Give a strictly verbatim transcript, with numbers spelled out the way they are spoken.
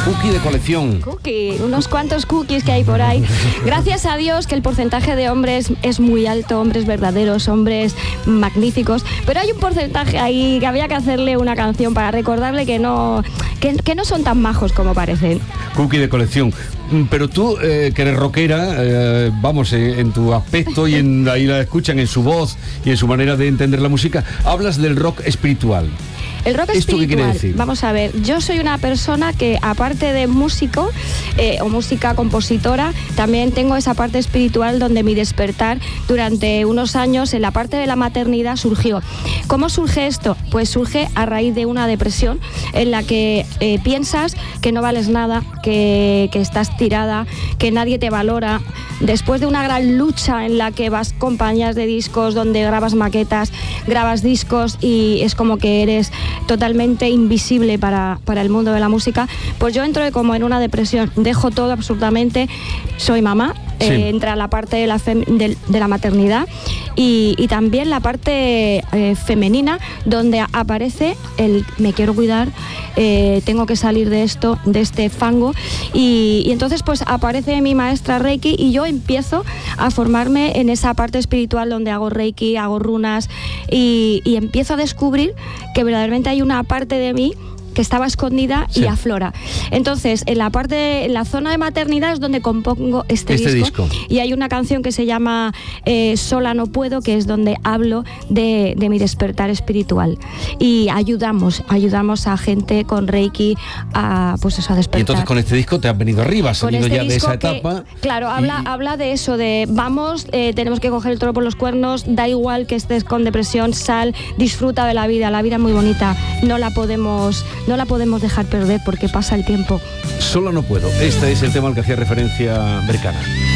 Cookie de colección. Cookie, unos cuantos cookies que hay por ahí. Gracias a Dios que el porcentaje de hombres es muy alto, hombres verdaderos, hombres magníficos, pero hay un porcentaje ahí que había que hacerle una canción para recordarle que no, que, que no son tan majos como parecen. Cookie de colección. Pero tú, eh, que eres rockera, eh, vamos, eh, en tu aspecto y en, ahí la escuchan en su voz y en su manera de entender la música, hablas del rock espiritual. El rock ¿Esto espiritual, qué quiere decir? Vamos a ver, yo soy una persona que aparte de músico eh, o música compositora, también tengo esa parte espiritual donde mi despertar durante unos años en la parte de la maternidad surgió. ¿Cómo surge esto? Pues surge a raíz de una depresión en la que eh, piensas que no vales nada, que, que estás tirada, que nadie te valora. Después de una gran lucha en la que vas compañías de discos donde grabas maquetas, grabas discos y es como que eres totalmente invisible para, para el mundo de la música, pues yo entro como en una depresión, dejo todo absolutamente, soy mamá, sí. eh, entra la parte de la, fem, de, de la maternidad y, y también la parte eh, femenina donde aparece el me quiero cuidar, eh, tengo que salir de esto, de este fango y, y entonces pues aparece mi maestra Reiki y yo empiezo a formarme en esa parte espiritual donde hago Reiki, hago runas y, y empiezo a descubrir que verdaderamente hay una parte de mí que estaba escondida sí. y aflora. Entonces, en la parte, en la zona de maternidad es donde compongo este, este disco. disco. Y hay una canción que se llama eh, Sola no puedo, que es donde hablo de, de mi despertar espiritual. Y ayudamos, ayudamos a gente con Reiki a, pues eso, a despertar. Y entonces con este disco te has venido arriba, has salido este ya de esa que, etapa. Claro, habla, y... habla de eso, de vamos, eh, tenemos que coger el toro por los cuernos, da igual que estés con depresión, sal, disfruta de la vida, la vida es muy bonita, no la podemos... no la podemos dejar perder porque pasa el tiempo. Sola no puedo. Este es el tema al que hacía referencia Bercana.